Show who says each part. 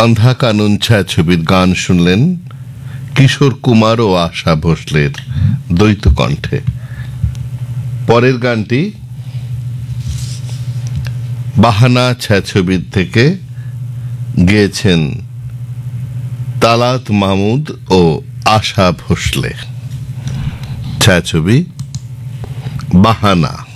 Speaker 1: আন্ধা কানুন ছায়াছবির গান শুনলেন কিশোর কুমার ও আশা ভোসলের দ্বৈত কণ্ঠে। পরের গানটি বাহানা ছায়াছবির থেকে গেয়েছেন তালাত মাহমুদ ও আশা ভোসলে। ছায়াছবি বাহানা।